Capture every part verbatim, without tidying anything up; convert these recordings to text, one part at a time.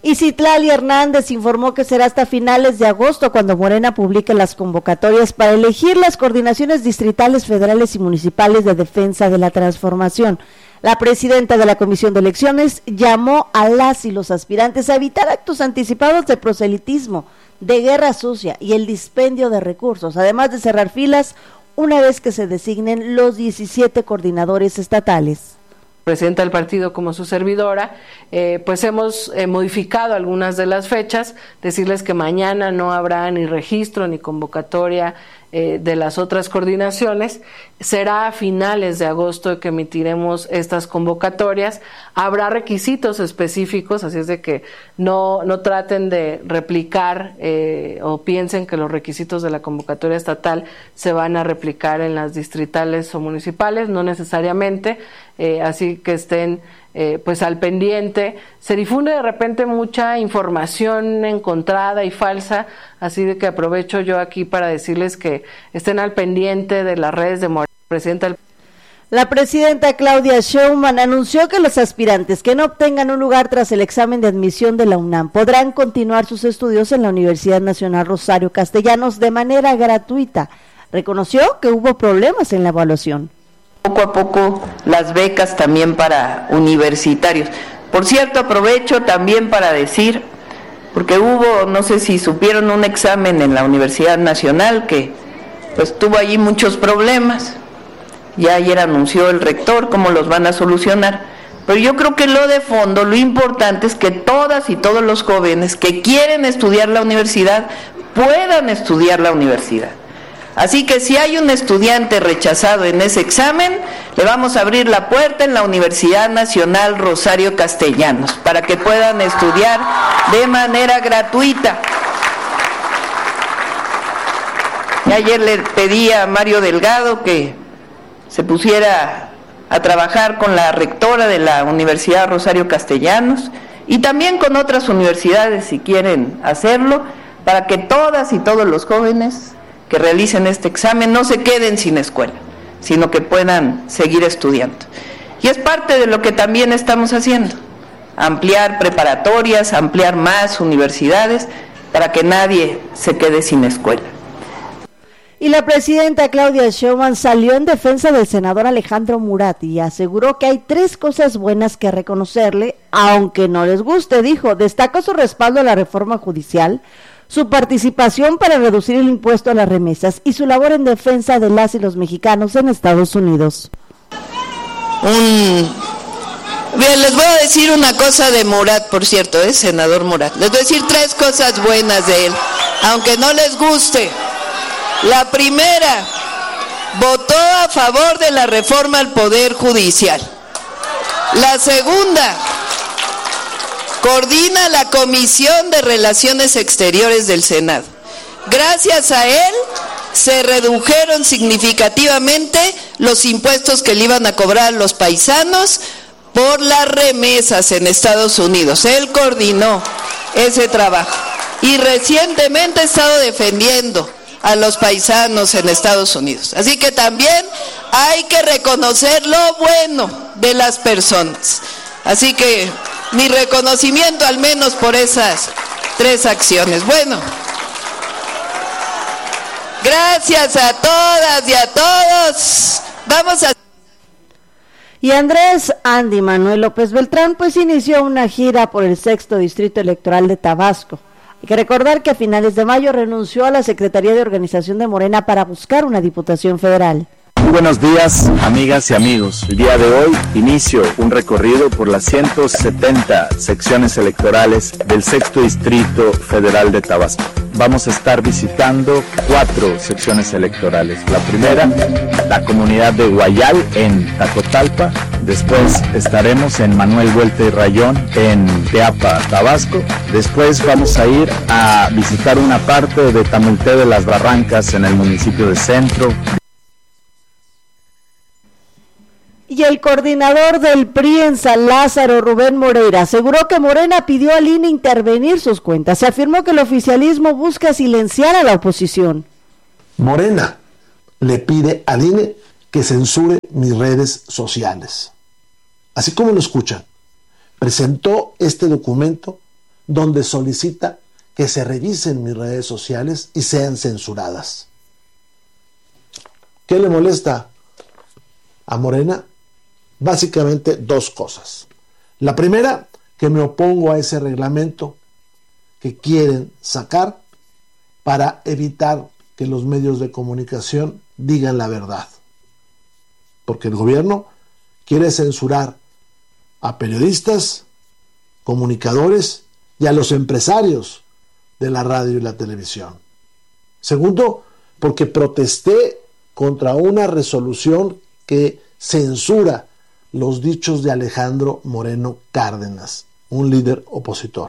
Y Citlali Hernández informó que será hasta finales de agosto cuando Morena publique las convocatorias para elegir las coordinaciones distritales, federales y municipales de defensa de la transformación. La presidenta de la Comisión de Elecciones llamó a las y los aspirantes a evitar actos anticipados de proselitismo, de guerra sucia y el dispendio de recursos, además de cerrar filas una vez que se designen los diecisiete coordinadores estatales. Presenta el partido como su servidora, eh, pues hemos eh, modificado algunas de las fechas, decirles que mañana no habrá ni registro ni convocatoria eh, de las otras coordinaciones, será a finales de agosto que emitiremos estas convocatorias, habrá requisitos específicos, así es de que no, no traten de replicar eh, o piensen que los requisitos de la convocatoria estatal se van a replicar en las distritales o municipales, no necesariamente, eh, así que estén eh, pues al pendiente. Se difunde de repente mucha información encontrada y falsa, así de que aprovecho yo aquí para decirles que estén al pendiente de las redes de Morena. Presidenta del... La presidenta Claudia Sheinbaum anunció que los aspirantes que no obtengan un lugar tras el examen de admisión de la UNAM podrán continuar sus estudios en la Universidad Nacional Rosario Castellanos de manera gratuita. Reconoció que hubo problemas en la evaluación. Poco a poco las becas también para universitarios. Por cierto, aprovecho también para decir, porque hubo, no sé si supieron, un examen en la Universidad Nacional que pues tuvo allí muchos problemas. Ya ayer anunció el rector cómo los van a solucionar, pero yo creo que lo de fondo, lo importante es que todas y todos los jóvenes que quieren estudiar la universidad puedan estudiar la universidad. Así que si hay un estudiante rechazado en ese examen, le vamos a abrir la puerta en la Universidad Nacional Rosario Castellanos para que puedan estudiar de manera gratuita. Y ayer le pedí a Mario Delgado que se pusiera a trabajar con la rectora de la Universidad Rosario Castellanos y también con otras universidades si quieren hacerlo, para que todas y todos los jóvenes que realicen este examen no se queden sin escuela, sino que puedan seguir estudiando. Y es parte de lo que también estamos haciendo, ampliar preparatorias, ampliar más universidades para que nadie se quede sin escuela. Y la presidenta Claudia Sheinbaum salió en defensa del senador Alejandro Murat y aseguró que hay tres cosas buenas que reconocerle, aunque no les guste, dijo. Destacó su respaldo a la reforma judicial, su participación para reducir el impuesto a las remesas y su labor en defensa de las y los mexicanos en Estados Unidos. Un... Bien, les voy a decir una cosa de Murat, por cierto, ¿eh? Senador Murat. Les voy a decir tres cosas buenas de él, aunque no les guste. La primera, votó a favor de la reforma al Poder Judicial. La segunda, coordina la Comisión de Relaciones Exteriores del Senado. Gracias a él se redujeron significativamente los impuestos que le iban a cobrar los paisanos por las remesas en Estados Unidos. Él coordinó ese trabajo y recientemente ha estado defendiendo a los paisanos en Estados Unidos. Así que también hay que reconocer lo bueno de las personas. Así que mi reconocimiento al menos por esas tres acciones. Bueno, gracias a todas y a todos. Vamos a... Y Andrés Andy Manuel López Beltrán pues inició una gira por el sexto distrito electoral de Tabasco. Hay que recordar que a finales de mayo renunció a la Secretaría de Organización de Morena para buscar una diputación federal. Muy buenos días, amigas y amigos. El día de hoy inicio un recorrido por las ciento setenta secciones electorales del sexto Distrito Federal de Tabasco. Vamos a estar visitando cuatro secciones electorales. La primera, la comunidad de Guayal en Tacotalpa. Después estaremos en Manuel Huerta y Rayón en Teapa, Tabasco. Después vamos a ir a visitar una parte de Tamulté de las Barrancas en el municipio de Centro. Y el coordinador del P R I en San Lázaro, Rubén Moreira, aseguró que Morena pidió al I N E intervenir sus cuentas. Se afirmó que el oficialismo busca silenciar a la oposición. Morena le pide al I N E que censure mis redes sociales. Así como lo escuchan, presentó este documento donde solicita que se revisen mis redes sociales y sean censuradas. ¿Qué le molesta a Morena? Básicamente dos cosas. La primera, que me opongo a ese reglamento que quieren sacar para evitar que los medios de comunicación digan la verdad. Porque el gobierno quiere censurar a periodistas, comunicadores y a los empresarios de la radio y la televisión. Segundo, porque protesté contra una resolución que censura los dichos de Alejandro Moreno Cárdenas, un líder opositor.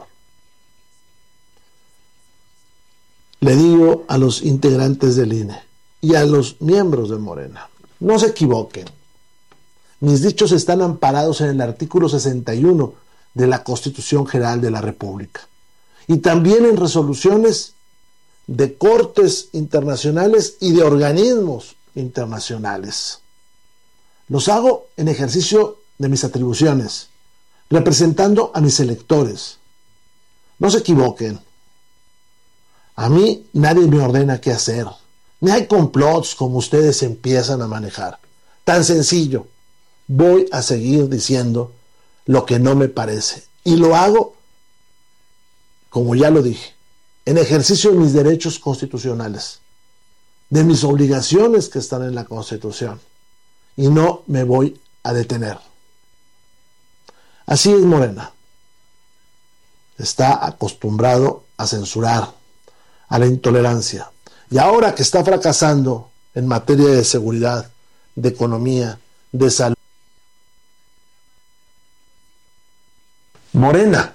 Le digo a los integrantes del I N E y a los miembros de Morena, no se equivoquen. Mis dichos están amparados en el artículo sesenta y uno de la Constitución General de la República y también en resoluciones de cortes internacionales y de organismos internacionales. Los hago en ejercicio de mis atribuciones, representando a mis electores. No se equivoquen. A mí nadie me ordena qué hacer. Ni hay complots como ustedes empiezan a manejar. Tan sencillo. Voy a seguir diciendo lo que no me parece. Y lo hago, como ya lo dije, en ejercicio de mis derechos constitucionales, de mis obligaciones que están en la Constitución. Y no me voy a detener. Así es Morena. Está acostumbrado a censurar, a la intolerancia. Y ahora que está fracasando en materia de seguridad, de economía, de salud. Morena.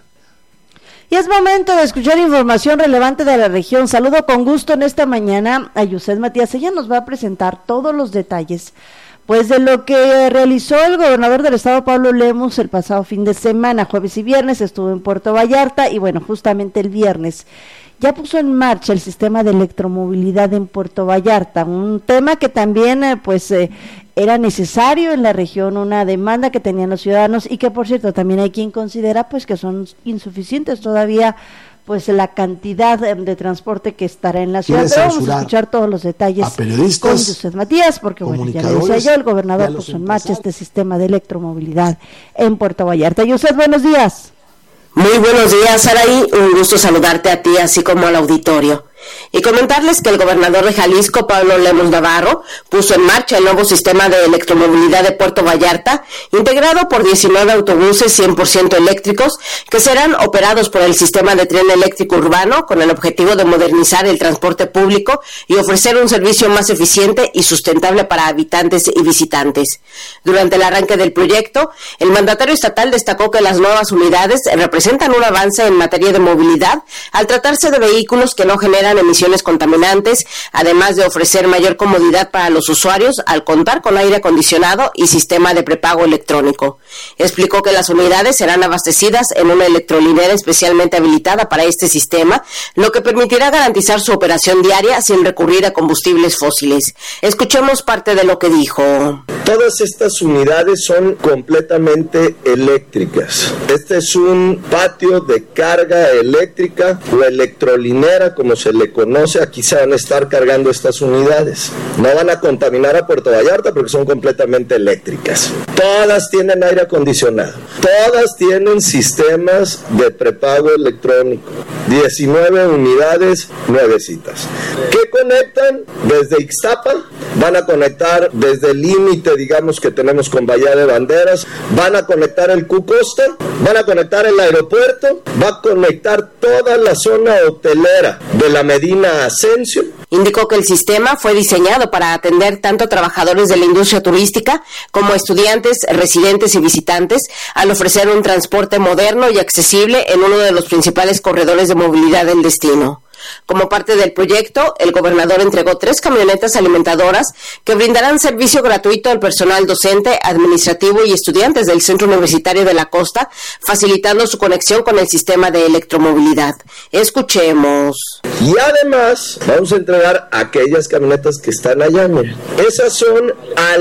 Y es momento de escuchar información relevante de la región. Saludo con gusto en esta mañana a Yuset Matías. Ella nos va a presentar todos los detalles pues de lo que realizó el gobernador del estado, Pablo Lemus, el pasado fin de semana, jueves y viernes. Estuvo en Puerto Vallarta y bueno, justamente el viernes ya puso en marcha el sistema de electromovilidad en Puerto Vallarta, un tema que también eh, pues eh, era necesario en la región, una demanda que tenían los ciudadanos y que por cierto también hay quien considera pues que son insuficientes todavía pues la cantidad de transporte que estará en la ciudad. Pero vamos a escuchar todos los detalles con Yuset Matías, porque bueno, ya le decía yo, el gobernador puso en marcha este sistema de electromovilidad en Puerto Vallarta. Yuset, buenos días. Muy buenos días, Saraí, un gusto saludarte a ti así como al auditorio. Y comentarles que el gobernador de Jalisco, Pablo Lemus Navarro, puso en marcha el nuevo sistema de electromovilidad de Puerto Vallarta, integrado por diecinueve autobuses cien por ciento eléctricos, que serán operados por el sistema de tren eléctrico urbano, con el objetivo de modernizar el transporte público y ofrecer un servicio más eficiente y sustentable para habitantes y visitantes. Durante el arranque del proyecto, el mandatario estatal destacó que las nuevas unidades representan un avance en materia de movilidad, al tratarse de vehículos que no generan emisiones contaminantes, además de ofrecer mayor comodidad para los usuarios al contar con aire acondicionado y sistema de prepago electrónico. Explicó que las unidades serán abastecidas en una electrolinera especialmente habilitada para este sistema, lo que permitirá garantizar su operación diaria sin recurrir a combustibles fósiles. Escuchemos parte de lo que dijo. Todas estas unidades son completamente eléctricas. Este es un patio de carga eléctrica o electrolinera, como se le conoce. Aquí se van a estar cargando estas unidades. No van a contaminar a Puerto Vallarta porque son completamente eléctricas. Todas tienen aire acondicionado. Todas tienen sistemas de prepago electrónico. diecinueve unidades nuevecitas. ¿Qué conectan? Desde Ixtapa, van a conectar desde el límite, digamos, que tenemos con Bahía de Banderas, van a conectar el Cucosta, van a conectar el aeropuerto, va a conectar toda la zona hotelera de la Medina Ascencio. Indicó que el sistema fue diseñado para atender tanto trabajadores de la industria turística como estudiantes, residentes y visitantes, al ofrecer un transporte moderno y accesible en uno de los principales corredores de movilidad del destino. Como parte del proyecto, el gobernador entregó tres camionetas alimentadoras que brindarán servicio gratuito al personal docente, administrativo y estudiantes del Centro Universitario de la Costa, facilitando su conexión con el sistema de electromovilidad. Escuchemos. Y además vamos a entregar aquellas camionetas que están allá, miren. Esas son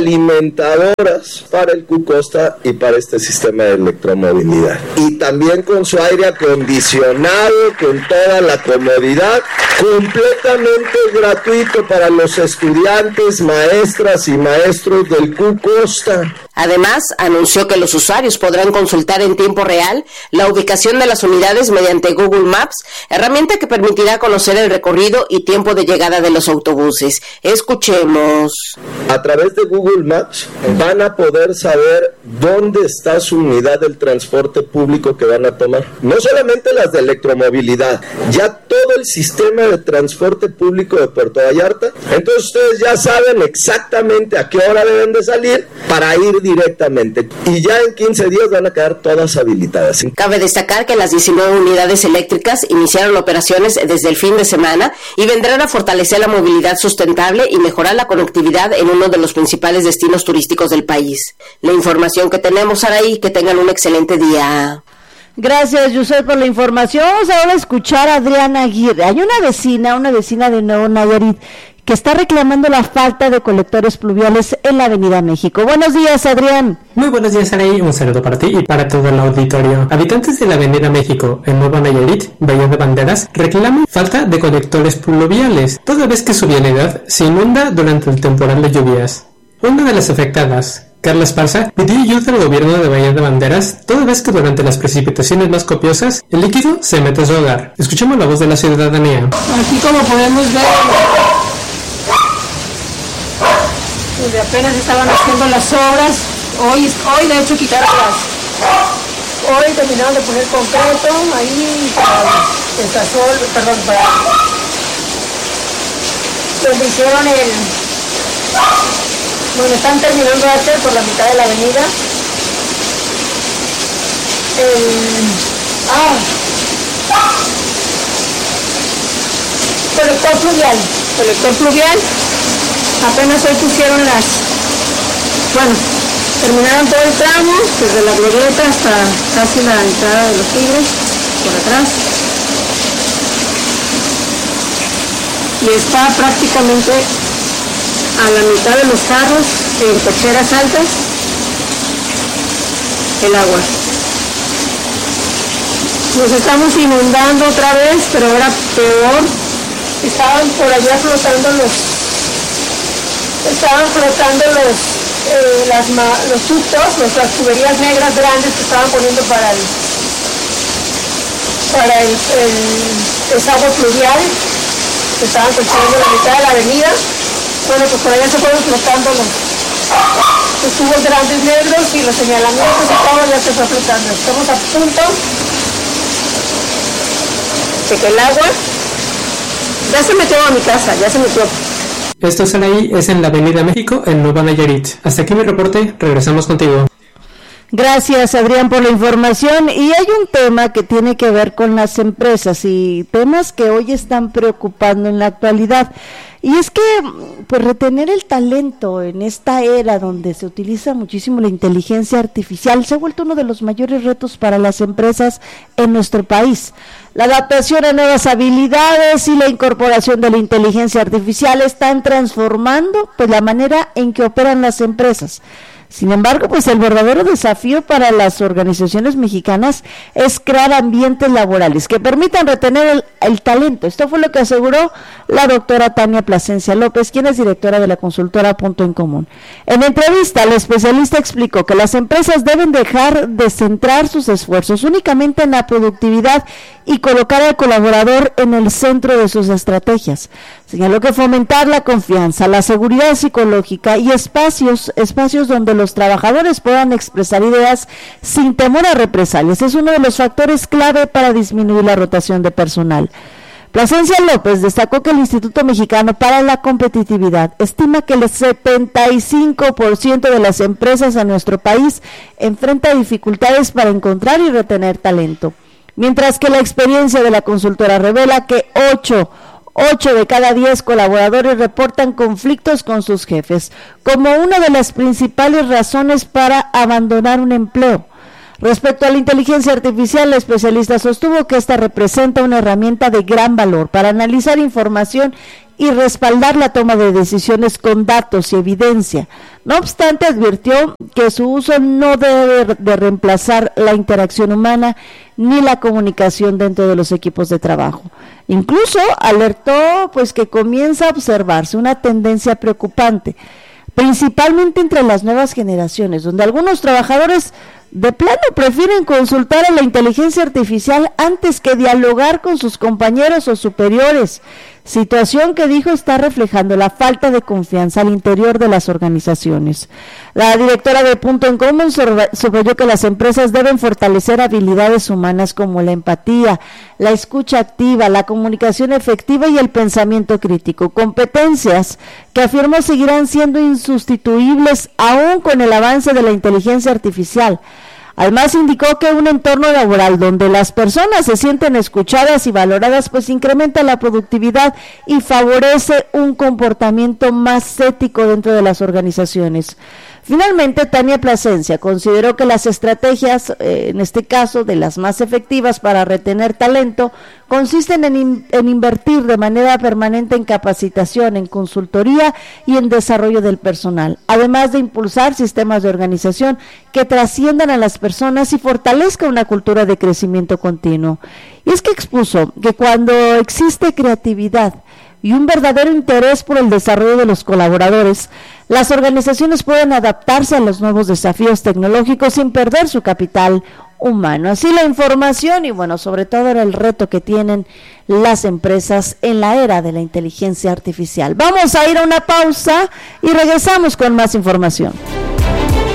alimentadoras para el Q-Costa y para este sistema de electromovilidad. Y también con su aire acondicionado, con toda la comodidad, completamente gratuito para los estudiantes, maestras y maestros del Q-Costa. Además, anunció que los usuarios podrán consultar en tiempo real la ubicación de las unidades mediante Google Maps, herramienta que permitirá conocer el recorrido y tiempo de llegada de los autobuses. Escuchemos. A través de Google Maps van a poder saber dónde está su unidad del transporte público que van a tomar. No solamente las de electromovilidad, ya todo el sistema de transporte público de Puerto Vallarta. Entonces ustedes ya saben exactamente a qué hora deben de salir para ir directamente. Y ya en quince días van a quedar todas habilitadas. Cabe destacar que las diecinueve unidades eléctricas iniciaron operaciones desde el fin de semana y vendrán a fortalecer la movilidad sustentable y mejorar la conectividad en uno de los principales destinos turísticos del país. La información que tenemos, Saraí, que tengan un excelente día. Gracias, Yusef, por la información. Vamos ahora a escuchar a Adriana Aguirre. Hay una vecina, una vecina de Nuevo Nayarit, que está reclamando la falta de colectores pluviales en la Avenida México. Buenos días, Adrián. Muy buenos días, Araí. Un saludo para ti y para todo el auditorio. Habitantes de la Avenida México, en Nueva Nayarit, Bahía de Banderas, reclaman falta de colectores pluviales, toda vez que su vialidad se inunda durante el temporal de lluvias. Una de las afectadas, Carla Esparza, pidió ayuda al gobierno de Bahía de Banderas, toda vez que durante las precipitaciones más copiosas, el líquido se mete a su hogar. Escuchemos la voz de la ciudadanía. Aquí, como podemos ver, donde apenas estaban haciendo las obras, hoy, hoy de hecho quitaron las, hoy terminaron de poner concreto, ahí para el casol, perdón, para donde hicieron el, bueno, están terminando de hacer por la mitad de la avenida, el, ah, colector pluvial, colector pluvial. Apenas hoy pusieron las, bueno, terminaron todo el tramo, desde la glorieta hasta casi la entrada de los Tigres, por atrás. Y está prácticamente a la mitad de los carros, en cocheras altas, el agua. Nos estamos inundando otra vez, pero ahora peor. Estaban por allá flotando los... estaban flotando los eh, las los ductos, las tuberías negras grandes que estaban poniendo para el para el, el desagüe pluvial, que estaban construyendo la mitad de la avenida. Bueno, pues por allá se fueron flotando los, los tubos grandes negros y los señalamientos y todo ya se fue flotando. Estamos a punto de que el agua ya se metió a mi casa, ya se metió. Esto es ahí, es en la Avenida México, en Nueva Nayarit. Hasta aquí mi reporte, regresamos contigo. Gracias, Adrián, por la información. Y hay un tema que tiene que ver con las empresas y temas que hoy están preocupando en la actualidad. Y es que, pues, retener el talento en esta era donde se utiliza muchísimo la inteligencia artificial se ha vuelto uno de los mayores retos para las empresas en nuestro país. La adaptación a nuevas habilidades y la incorporación de la inteligencia artificial están transformando, pues, la manera en que operan las empresas. Sin embargo, pues el verdadero desafío para las organizaciones mexicanas es crear ambientes laborales que permitan retener el, el talento. Esto fue lo que aseguró la doctora Tania Plasencia López, quien es directora de la consultora Punto en Común. En entrevista, la especialista explicó que las empresas deben dejar de centrar sus esfuerzos únicamente en la productividad y colocar al colaborador en el centro de sus estrategias. Señaló que fomentar la confianza, la seguridad psicológica y espacios, espacios donde los trabajadores puedan expresar ideas sin temor a represalias es uno de los factores clave para disminuir la rotación de personal. Plasencia López destacó que el Instituto Mexicano para la Competitividad estima que el setenta y cinco por ciento de las empresas en nuestro país enfrenta dificultades para encontrar y retener talento. mientras que la experiencia de la consultora revela que ocho Ocho de cada diez colaboradores reportan conflictos con sus jefes como una de las principales razones para abandonar un empleo. Respecto a la inteligencia artificial, la especialista sostuvo que esta representa una herramienta de gran valor para analizar información y respaldar la toma de decisiones con datos y evidencia. No obstante, advirtió que su uso no debe de reemplazar la interacción humana ni la comunicación dentro de los equipos de trabajo. Incluso alertó pues que comienza a observarse una tendencia preocupante, principalmente entre las nuevas generaciones, donde algunos trabajadores de plano prefieren consultar a la inteligencia artificial antes que dialogar con sus compañeros o superiores, situación que dijo está reflejando la falta de confianza al interior de las organizaciones. La directora de Punto en Común subrayó que las empresas deben fortalecer habilidades humanas como la empatía, la escucha activa, la comunicación efectiva y el pensamiento crítico, competencias que afirmó seguirán siendo insustituibles aún con el avance de la inteligencia artificial. Además indicó que un entorno laboral donde las personas se sienten escuchadas y valoradas pues incrementa la productividad y favorece un comportamiento más ético dentro de las organizaciones. Finalmente, Tania Plasencia consideró que las estrategias, eh, en este caso de las más efectivas para retener talento, consisten en, in, en invertir de manera permanente en capacitación, en consultoría y en desarrollo del personal, además de impulsar sistemas de organización que trasciendan a las personas y fortalezca una cultura de crecimiento continuo. Y es que expuso que cuando existe creatividad y un verdadero interés por el desarrollo de los colaboradores, las organizaciones pueden adaptarse a los nuevos desafíos tecnológicos sin perder su capital humano. Así la información y bueno, sobre todo era el reto que tienen las empresas en la era de la inteligencia artificial. Vamos a ir a una pausa y regresamos con más información.